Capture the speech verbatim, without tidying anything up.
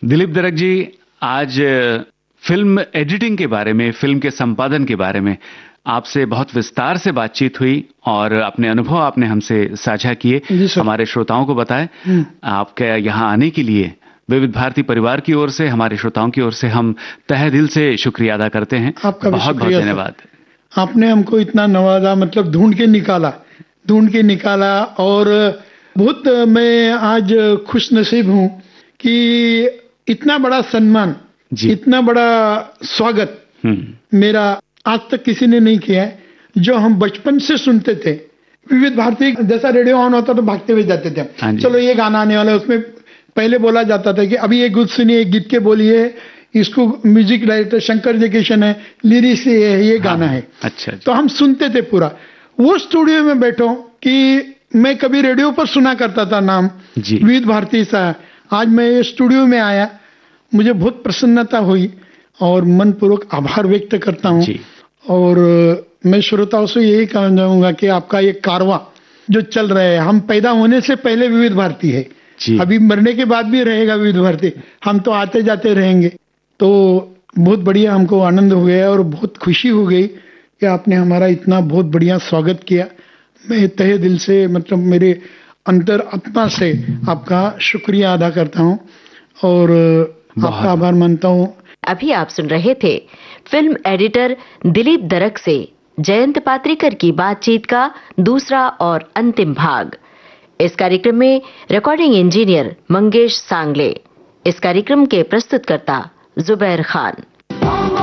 दिलीप दरक जी, आज film editing के बारे में, फिल्म के संपादन के बारे में आपसे बहुत विस्तार से बातचीत हुई और अपने अनुभव आपने हमसे साझा किए, हमारे श्रोताओं को बताए। आपके यहाँ आने के लिए विविध भारती परिवार की ओर से, हमारे श्रोताओं की ओर से हम तहे दिल से शुक्रिया अदा करते हैं। आपका बहुत बहुत धन्यवाद। आपने हमको इतना नवाजा, मतलब ढूंढ के निकाला ढूंढ के निकाला और बहुत मैं आज खुश नसीब हूँ कि इतना बड़ा सम्मान, इतना बड़ा स्वागत मेरा आज तक किसी ने नहीं किया है। जो हम बचपन से सुनते थे, विविध भारती जैसा रेडियो ऑन होता तो भागते हुए जाते थे, चलो ये गाना आने वाला है। उसमें पहले बोला जाता था कि अभी ये गीत सुनिए, गीत के बोलिए, इसको म्यूजिक डायरेक्टर शंकर जयकिशन है, लिरिक्स ये है, ये गाना है। अच्छा, तो हम सुनते थे पूरा। वो स्टूडियो में बैठो कि मैं कभी रेडियो पर सुना करता था नाम विविध भारती सा, आज मैं ये स्टूडियो में आया, मुझे बहुत प्रसन्नता हुई और मनपूर्वक आभार व्यक्त करता हूँ। और मैं श्रोताओं से यही कहना चाहूंगा कि आपका ये कारवां जो चल रहा है, हम पैदा होने से पहले विविध भारती है, अभी मरने के बाद भी रहेगा विविध भारती, हम तो आते जाते रहेंगे। तो बहुत बढ़िया, हमको आनंद हो गया और बहुत खुशी हो गई कि आपने हमारा इतना बहुत बढ़िया स्वागत किया। मैं तहे दिल से, मतलब मेरे अंतर आत्मा से आपका शुक्रिया अदा करता हूँ और आपका आभार मानता हूँ। अभी आप सुन रहे थे फिल्म एडिटर दिलीप दरक से जयंत पात्रिकर की बातचीत का दूसरा और अंतिम भाग। इस कार्यक्रम में रिकॉर्डिंग इंजीनियर मंगेश सांगले, इस कार्यक्रम के प्रस्तुतकर्ता जुबैर खान।